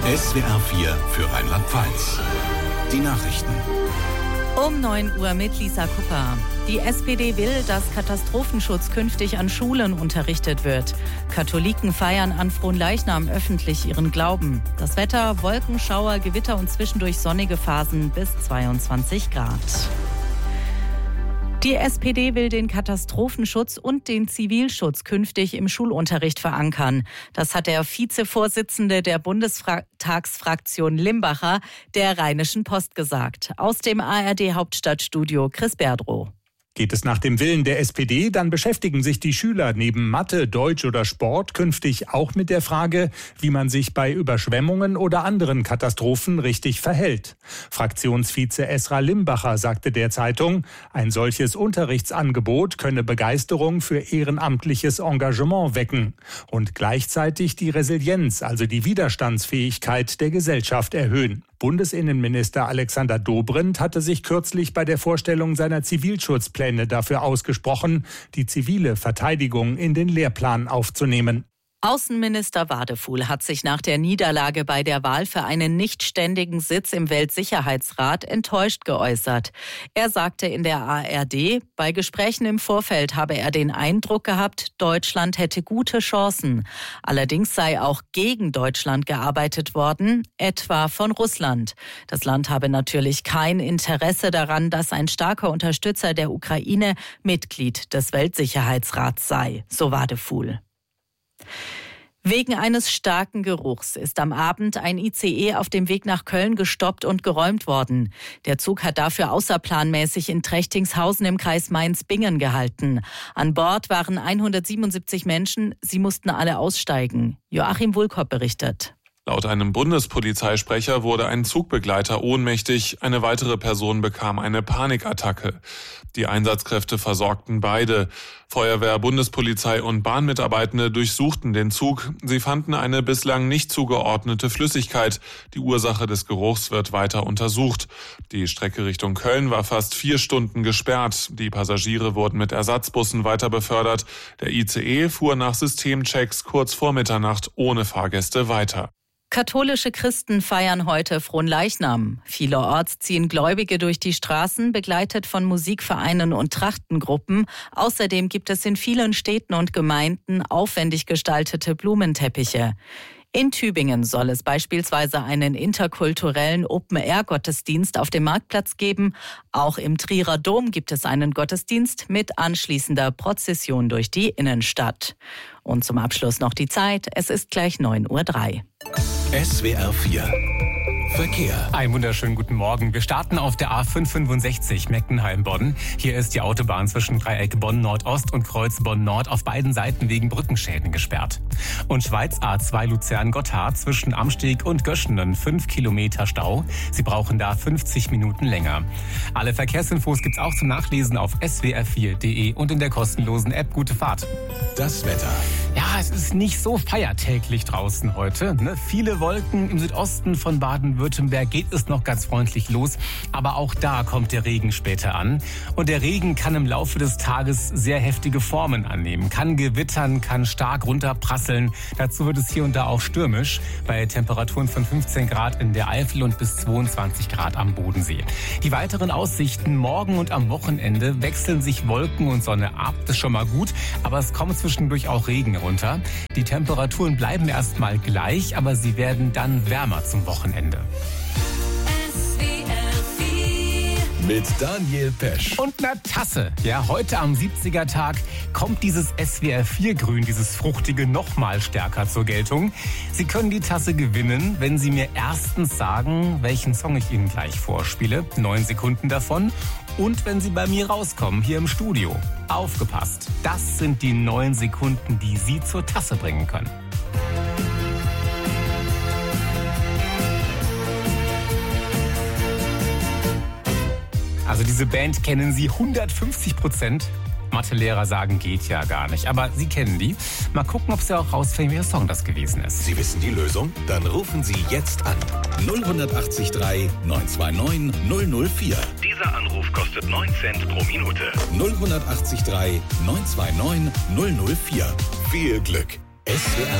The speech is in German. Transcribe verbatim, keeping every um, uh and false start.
S W R vier für Rheinland-Pfalz. Die Nachrichten. Um neun Uhr mit Lisa Kupper. Die S P D will, dass Katastrophenschutz künftig an Schulen unterrichtet wird. Katholiken feiern an Fronleichnam öffentlich ihren Glauben. Das Wetter: Wolken, Schauer, Gewitter und zwischendurch sonnige Phasen bis zweiundzwanzig Grad. Die S P D will den Katastrophenschutz und den Zivilschutz künftig im Schulunterricht verankern. Das hat der Vizevorsitzende der Bundestagsfraktion Limbacher der Rheinischen Post gesagt. Aus dem A R D-Hauptstadtstudio Chris Berdrow. Geht es nach dem Willen der S P D, dann beschäftigen sich die Schüler neben Mathe, Deutsch oder Sport künftig auch mit der Frage, wie man sich bei Überschwemmungen oder anderen Katastrophen richtig verhält. Fraktionsvize Esra Limbacher sagte der Zeitung, ein solches Unterrichtsangebot könne Begeisterung für ehrenamtliches Engagement wecken und gleichzeitig die Resilienz, also die Widerstandsfähigkeit der Gesellschaft erhöhen. Bundesinnenminister Alexander Dobrindt hatte sich kürzlich bei der Vorstellung seiner Zivilschutzpläne dafür ausgesprochen, die zivile Verteidigung in den Lehrplan aufzunehmen. Außenminister Wadefuhl hat sich nach der Niederlage bei der Wahl für einen nichtständigen Sitz im Weltsicherheitsrat enttäuscht geäußert. Er sagte in der A R D, bei Gesprächen im Vorfeld habe er den Eindruck gehabt, Deutschland hätte gute Chancen. Allerdings sei auch gegen Deutschland gearbeitet worden, etwa von Russland. Das Land habe natürlich kein Interesse daran, dass ein starker Unterstützer der Ukraine Mitglied des Weltsicherheitsrats sei, so Wadefuhl. Wegen eines starken Geruchs ist am Abend ein I C E auf dem Weg nach Köln gestoppt und geräumt worden. Der Zug hat dafür außerplanmäßig in Trechtingshausen im Kreis Mainz-Bingen gehalten. An Bord waren hundertsiebenundsiebzig Menschen, sie mussten alle aussteigen. Joachim Wulkop berichtet. Laut einem Bundespolizeisprecher wurde ein Zugbegleiter ohnmächtig, eine weitere Person bekam eine Panikattacke. Die Einsatzkräfte versorgten beide. Feuerwehr, Bundespolizei und Bahnmitarbeitende durchsuchten den Zug. Sie fanden eine bislang nicht zugeordnete Flüssigkeit. Die Ursache des Geruchs wird weiter untersucht. Die Strecke Richtung Köln war fast vier Stunden gesperrt. Die Passagiere wurden mit Ersatzbussen weiter befördert. Der I C E fuhr nach Systemchecks kurz vor Mitternacht ohne Fahrgäste weiter. Katholische Christen feiern heute Fronleichnam. Vielerorts ziehen Gläubige durch die Straßen, begleitet von Musikvereinen und Trachtengruppen. Außerdem gibt es in vielen Städten und Gemeinden aufwendig gestaltete Blumenteppiche. In Tübingen soll es beispielsweise einen interkulturellen Open-Air-Gottesdienst auf dem Marktplatz geben. Auch im Trierer Dom gibt es einen Gottesdienst mit anschließender Prozession durch die Innenstadt. Und zum Abschluss noch die Zeit. Es ist gleich neun Uhr drei. S W R vier Verkehr. Einen wunderschönen guten Morgen. Wir starten auf der A fünf fünfundsechzig Meckenheim-Bonn. Hier ist die Autobahn zwischen Dreieck Bonn-Nordost und Kreuz Bonn-Nord auf beiden Seiten wegen Brückenschäden gesperrt. Und Schweiz A zwei Luzern-Gotthard zwischen Amsteg und Göschenen fünf Kilometer Stau. Sie brauchen da fünfzig Minuten länger. Alle Verkehrsinfos gibt's auch zum Nachlesen auf s w r vier punkt d e und in der kostenlosen App Gute Fahrt. Das Wetter. Ja, es ist nicht so feiertäglich draußen heute. Ne? Viele Wolken im Südosten von Baden-Württemberg geht es noch ganz freundlich los. Aber auch da kommt der Regen später an. Und der Regen kann im Laufe des Tages sehr heftige Formen annehmen. Kann gewittern, kann stark runterprasseln. Dazu wird es hier und da auch stürmisch. Bei Temperaturen von fünfzehn Grad in der Eifel und bis zweiundzwanzig Grad am Bodensee. Die weiteren Aussichten morgen und am Wochenende wechseln sich Wolken und Sonne ab. Das ist schon mal gut. Aber es kommt zwischendurch auch Regen runter. Die Temperaturen bleiben erstmal gleich, aber sie werden dann wärmer zum Wochenende. Mit Daniel Pesch. Und einer Tasse. Ja, heute am siebziger Tag kommt dieses S W R vier Grün, dieses fruchtige, noch mal stärker zur Geltung. Sie können die Tasse gewinnen, wenn Sie mir erstens sagen, welchen Song ich Ihnen gleich vorspiele. Neun Sekunden davon. Und wenn Sie bei mir rauskommen, hier im Studio. Aufgepasst. Das sind die neun Sekunden, die Sie zur Tasse bringen können. Also diese Band kennen Sie hundertfünfzig Prozent. Mathelehrer sagen, geht ja gar nicht. Aber Sie kennen die. Mal gucken, ob Sie auch rausfinden, welcher Song das gewesen ist. Sie wissen die Lösung? Dann rufen Sie jetzt an. null acht drei neun zwei neun null null vier. Dieser Anruf kostet neun Cent pro Minute. null acht drei neun zwei neun null null vier. Viel Glück. S W R